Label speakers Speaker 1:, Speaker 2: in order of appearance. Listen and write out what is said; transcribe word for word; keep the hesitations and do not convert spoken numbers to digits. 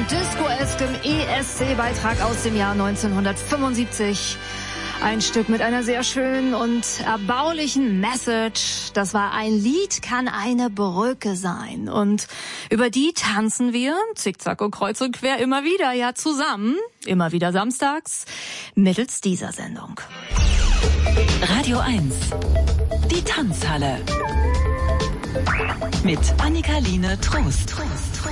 Speaker 1: und disco-eskem E S C-Beitrag aus dem Jahr neunzehnhundertfünfundsiebzig. Ein Stück mit einer sehr schönen und erbaulichen Message. Das war Ein Lied kann eine Brücke sein. Und über die tanzen wir, zickzack und kreuz und quer, immer wieder, ja zusammen, immer wieder samstags, mittels dieser Sendung.
Speaker 2: Radio eins, die Tanzhalle. Mit Annika-Line Trost. Trost.